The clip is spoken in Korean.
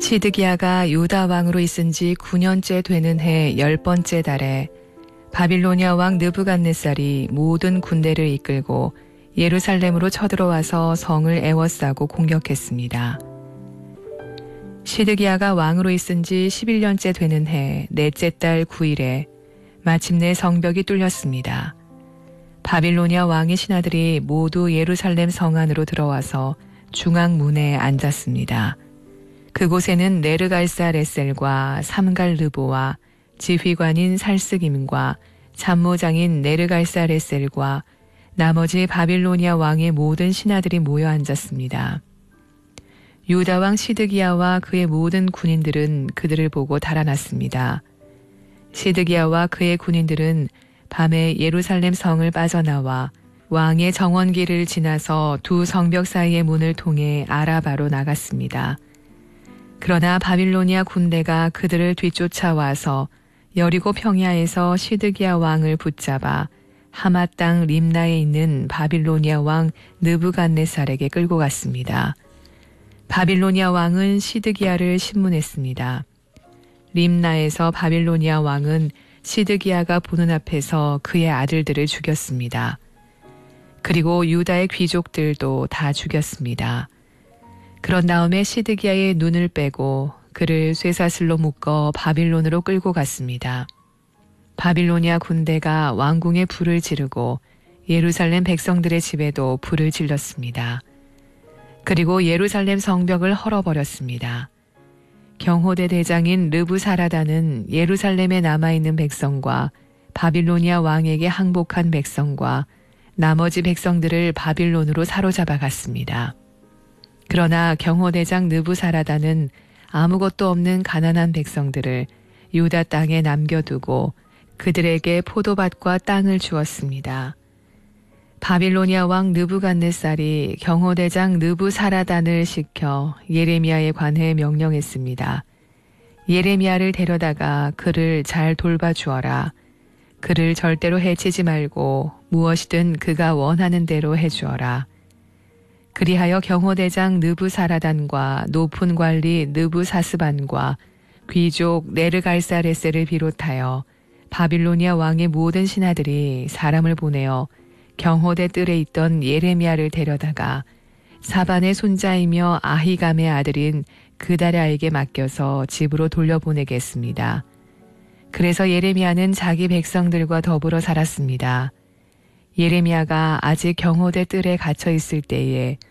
시드기야가 유다 왕으로 있은 지 9년째 되는 해 10번째 달에 바빌로니아 왕 느부갓네살이 모든 군대를 이끌고 예루살렘으로 쳐들어와서 성을 에워싸고 공격했습니다. 시드기야가 왕으로 있은 지 11년째 되는 해 넷째 달 9일에 마침내 성벽이 뚫렸습니다. 바빌로니아 왕의 신하들이 모두 예루살렘 성 안으로 들어와서 중앙문에 앉았습니다. 그곳에는 네르갈사레셀과 삼갈르보와 지휘관인 살스김과 참모장인 네르갈사레셀과 나머지 바빌로니아 왕의 모든 신하들이 모여 앉았습니다. 유다 왕 시드기야와 그의 모든 군인들은 그들을 보고 달아났습니다. 시드기야와 그의 군인들은 밤에 예루살렘 성을 빠져나와 왕의 정원길을 지나서 두 성벽 사이의 문을 통해 아라바로 나갔습니다. 그러나 바빌로니아 군대가 그들을 뒤쫓아와서 여리고 평야에서 시드기야 왕을 붙잡아 하맛 땅 림나에 있는 바빌로니아 왕 느부갓네살에게 끌고 갔습니다. 바빌로니아 왕은 시드기야를 신문했습니다. 림나에서 바빌로니아 왕은 시드기야가 보는 앞에서 그의 아들들을 죽였습니다. 그리고 유다의 귀족들도 다 죽였습니다. 그런 다음에 시드기야의 눈을 빼고 그를 쇠사슬로 묶어 바빌론으로 끌고 갔습니다. 바빌로니아 군대가 왕궁에 불을 지르고 예루살렘 백성들의 집에도 불을 질렀습니다. 그리고 예루살렘 성벽을 헐어버렸습니다. 경호대 대장인 르부사라다는 예루살렘에 남아있는 백성과 바빌로니아 왕에게 항복한 백성과 나머지 백성들을 바빌론으로 사로잡아 갔습니다. 그러나 경호대장 느부사라다는 아무것도 없는 가난한 백성들을 유다 땅에 남겨두고 그들에게 포도밭과 땅을 주었습니다. 바빌로니아 왕 느부갓네살이 경호대장 느부사라단을 시켜 예레미야에 관해 명령했습니다. 예레미야를 데려다가 그를 잘 돌봐주어라. 그를 절대로 해치지 말고 무엇이든 그가 원하는 대로 해주어라. 그리하여 경호대장 느부사라단과 높은 관리 느부사스반과 귀족 네르갈사레셀을 비롯하여 바빌로니아 왕의 모든 신하들이 사람을 보내어 경호대 뜰에 있던 예레미야를 데려다가 사반의 손자이며 아히감의 아들인 그다랴에게 맡겨서 집으로 돌려보내겠습니다. 그래서 예레미야는 자기 백성들과 더불어 살았습니다. 예레미야가 아직 경호대 뜰에 갇혀 있을 때에